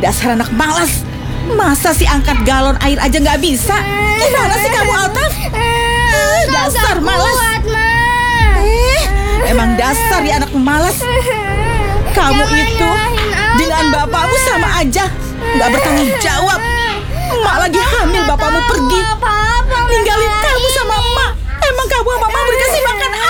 Dasar anak malas. Masa sih angkat galon air aja nggak bisa? Gimana sih kamu, Altaf? Dasar malas. Kuat, Ma. Emang dasar ya anak malas. Kamu Jangan itu nyalahin Altaf, dengan bapakmu Ma. sama aja. Nggak bertanggung jawab. Emak lagi hamil, bapakmu pergi Apa-apa, Ma. ninggalin kamu sama emak. Emang kamu sama mama berkasih makan